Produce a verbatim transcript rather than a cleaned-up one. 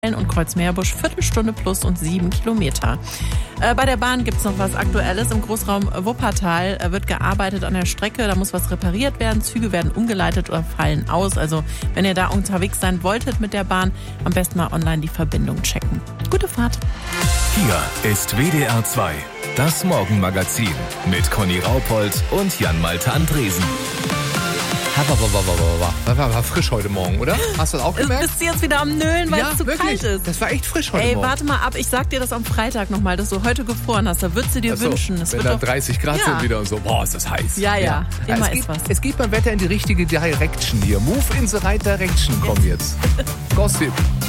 und Kreuzmeerbusch Viertelstunde plus und sieben Kilometer. Äh, bei der Bahn gibt es noch was Aktuelles. Im Großraum Wuppertal äh, wird gearbeitet an der Strecke. Da muss was repariert werden. Züge werden umgeleitet oder fallen aus. Also wenn ihr da unterwegs sein wolltet mit der Bahn, am besten mal online die Verbindung checken. Gute Fahrt. Hier ist W D R zwei, das Morgenmagazin mit Conny Raupold und Jan-Malte Andresen. War, war, war frisch heute Morgen, oder? Hast du das auch gemerkt? Bist du jetzt wieder am Nölen, weil ja, es zu wirklich. kalt ist? Das war echt frisch heute Ey, Morgen. warte mal ab. Ich sag dir das am Freitag nochmal, dass du heute gefroren hast. Da würdest du dir Ach so, wünschen. Es wenn wird da doch dreißig Grad ja. sind wieder und so. Boah, ist das heiß. Ja, ja. ja. Immer es, ist geht, was. es geht beim Wetter in die richtige Direction hier. Move in the right direction kommen jetzt. Gossip.